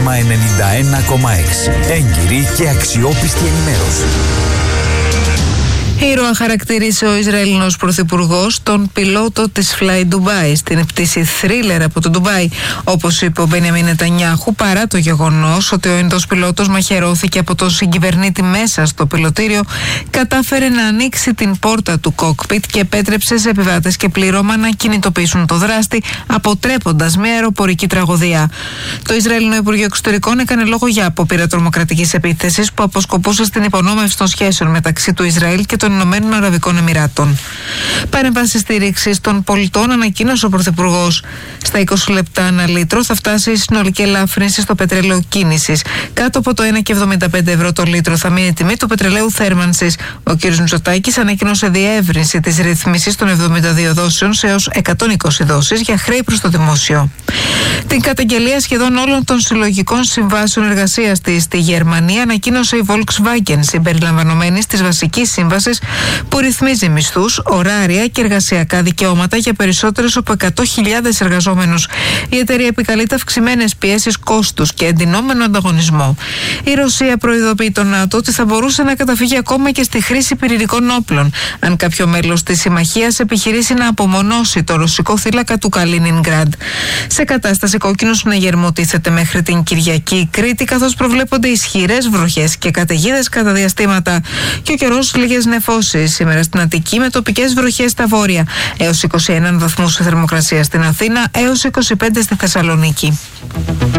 Σύνταγμα 91,6. Έγκυρη και αξιόπιστη ενημέρωση. Ήρωα χαρακτήρισε ο Ισραηλινός Πρωθυπουργός τον πιλότο της Fly Dubai στην πτήση θρίλερ από το Ντουμπάι. Όπως είπε ο Μπενιαμίν Νετανιάχου, παρά το γεγονός ότι ο Ινδός πιλότος μαχαιρώθηκε από τον συγκυβερνήτη μέσα στο πιλωτήριο, κατάφερε να ανοίξει την πόρτα του κόκπιτ και επέτρεψε σε επιβάτες και πλήρωμα να κινητοποιήσουν το δράστη, αποτρέποντας μια αεροπορική τραγωδία. Το Ισραηλινό Υπουργείο Εξωτερικών έκανε λόγο για απόπειρα τρομοκρατικής επίθεσης που αποσκοπούσε στην υπονόμευση των σχέσεων μεταξύ του Ισραήλ και των Ηνωμένων Αραβικών Εμιράτων. Παρέμβαση στήριξη των πολιτών ανακοίνωσε ο Πρωθυπουργός. Στα 20 λεπτά ανά λίτρο θα φτάσει η συνολική ελάφρυνση στο πετρέλαιο κίνησης. Κάτω από το 1,75 ευρώ το λίτρο θα μείνει η τιμή του πετρελαίου θέρμανσης. Ο κ. Μητσοτάκης ανακοίνωσε διεύρυνση της ρύθμισης των 72 δόσεων σε έως 120 δόσεις για χρέη προς το δημόσιο. Την καταγγελία σχεδόν όλων των συλλογικών συμβάσεων εργασίας της στη Γερμανία ανακοίνωσε η Volkswagen, συμπεριλαμβανομένης της βασικής σύμβασης που ρυθμίζει μισθούς, ωράρια και εργασιακά δικαιώματα για περισσότερους από 100.000 εργαζόμενους. Η εταιρεία επικαλείται αυξημένες πιέσεις κόστους και εντυνόμενο ανταγωνισμό. Η Ρωσία προειδοποιεί τον ΝΑΤΟ ότι θα μπορούσε να καταφύγει ακόμα και στη χρήση πυρηνικών όπλων, αν κάποιο μέλος της συμμαχίας επιχειρήσει να απομονώσει το ρωσικό θύλακα του Καλίνινγκραντ. Σε κατάσταση κόκκινου συναγερμού τίθεται μέχρι την Κυριακή η Κρήτη, καθώς προβλέπονται ισχυρές βροχές και καταιγίδες κατά διαστήματα. Και ο καιρός λίγες νεφώσεις σήμερα στην Αττική με τοπικές βροχές στα βόρεια. Έως 21 βαθμούς θερμοκρασία στην Αθήνα, έως 25 στη Θεσσαλονίκη.